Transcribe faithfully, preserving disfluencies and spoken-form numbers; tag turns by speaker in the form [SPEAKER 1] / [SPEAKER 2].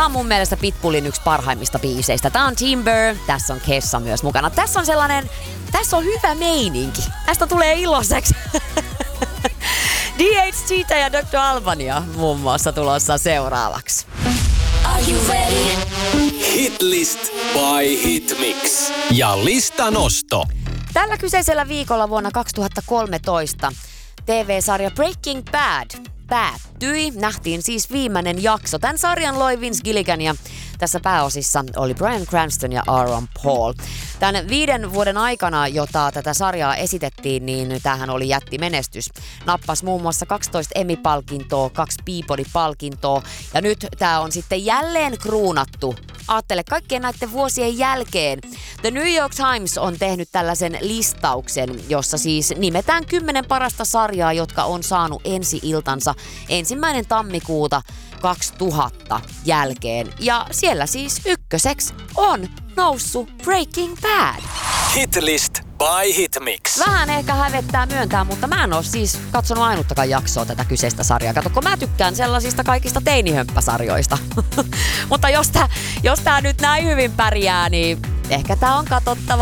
[SPEAKER 1] on mun mielestä Pitbullin yksi parhaimmista biiseistä. Tää on Timber, tässä on Kessa myös mukana. Tässä on sellainen, tässä on hyvä meininki. Tästä tulee iloiseksi. D H Cheetah ja doktor Albania muun muassa tulossa seuraavaksi.
[SPEAKER 2] Are you ready?
[SPEAKER 3] Hitlist by Hitmix. Ja listanosto.
[SPEAKER 1] Tällä kyseisellä viikolla vuonna kaksituhattakolmetoista T V-sarja Breaking Bad päättyi. Nähtiin siis viimeinen jakso. Tämän sarjan loi Vince Gilligan ja tässä pääosissa oli Bryan Cranston ja Aaron Paul. Tämän viiden vuoden aikana, jota tätä sarjaa esitettiin, niin tämähän oli jättimenestys. Nappasi muun muassa kaksitoista Emmy-palkintoa, kaksi Peabody-palkintoa ja nyt tämä on sitten jälleen kruunattu. Aattele, kaikkien näiden vuosien jälkeen The New York Times on tehnyt tällaisen listauksen, jossa siis nimetään kymmenen parasta sarjaa, jotka on saanut ensi-iltansa ensimmäinen tammikuuta kaksituhatta jälkeen. Ja siellä siis ykköseksi on noussut Breaking Bad.
[SPEAKER 3] Hitlist by Hitmix.
[SPEAKER 1] Vähän ehkä hävettää myöntää, mutta mä en oo siis katsonut ainuttakaan jaksoa tätä kyseistä sarjaa. Kato, kun mä tykkään sellaisista kaikista teinihömppäsarjoista. Mutta jos tää, jos tää nyt näin hyvin pärjää, niin ehkä tää on katsottava.